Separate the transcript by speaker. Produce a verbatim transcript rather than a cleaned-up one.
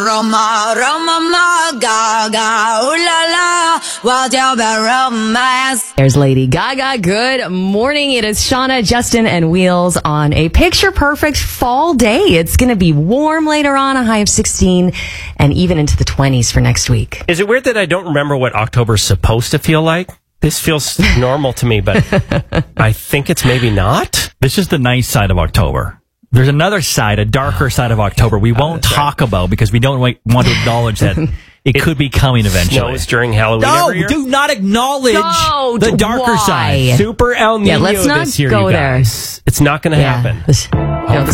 Speaker 1: Roma, Roma, ma, Gaga, ooh la la, what's your romance?
Speaker 2: There's Lady Gaga. Good morning. It is Shauna, Justin, and Wheels on a picture-perfect fall day. It's going to be warm later on, a high of sixteen, and even into the twenties for next week.
Speaker 3: Is it weird that I don't remember what October's supposed to feel like? This feels normal to me, but I think it's maybe not.
Speaker 4: This is the nice side of October. There's another side, a darker side of October we won't
Speaker 3: oh,
Speaker 4: talk right. about because we don't want to acknowledge that it, it could be coming eventually.
Speaker 3: Snows during Halloween
Speaker 4: No,
Speaker 3: every year?
Speaker 4: do not acknowledge
Speaker 2: no,
Speaker 4: the darker
Speaker 2: why?
Speaker 4: side.
Speaker 3: Super El Nino
Speaker 2: yeah, let's not
Speaker 3: this year,
Speaker 2: go
Speaker 3: you guys.
Speaker 2: there.
Speaker 3: It's not going to
Speaker 2: yeah.
Speaker 3: happen.
Speaker 2: This, you know,